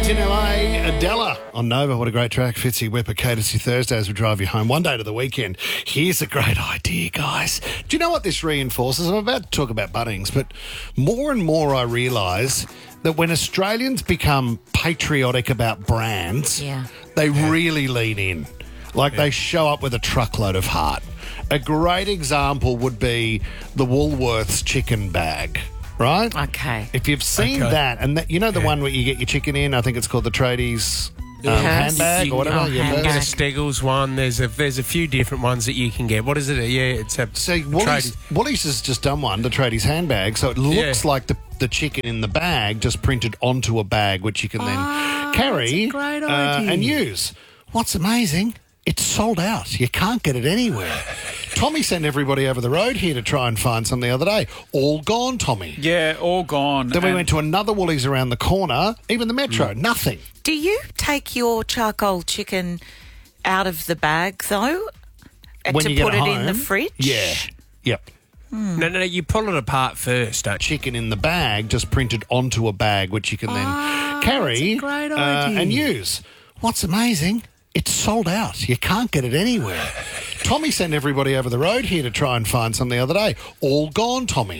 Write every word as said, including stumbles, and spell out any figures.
It's in L A, Adela on Nova. What a great track. Fitzy Whipper, courtesy Thursday as we drive you home. One day to the weekend. Here's a great idea, guys. Do you know what this reinforces? I'm about to talk about Bunnings, but more and more I realise that when Australians become patriotic about brands, Yeah. they really lean in. Like they show up with a truckload of heart. A great example would be the Woolworths chicken bag. Right? Okay. If you've seen Okay. that, and that, you know the one where you get your chicken in, I think it's called the tradies um, Purse. handbag or whatever. Oh, your You can purse. get a handbag. Steggles one. There's a there's a few different ones that you can get. What is it? Yeah, it's a So Woolies, tradies. Woolies has just done one, the tradies handbag, so it looks Yeah. like the, the chicken in the bag just printed onto a bag, which you can then Oh, carry that's a great uh, idea. and use. What's amazing? It's sold out. You can't get it anywhere. Tommy sent everybody over the road here to try and find some the other day. All gone, Tommy. Yeah, all gone. Then we And went to another Woolies around the corner, even the Metro, nothing. Do you take your charcoal chicken out of the bag, though, uh, When to you get put it in the home, fridge? Yeah. Yep. No, no, no. You pull it apart first, don't you? Chicken in the bag just printed onto a bag, which you can then Oh, carry that's a great uh, idea. and use. What's amazing? It's sold out. You can't get it anywhere. Tommy sent everybody over the road here to try and find some the other day. All gone, Tommy.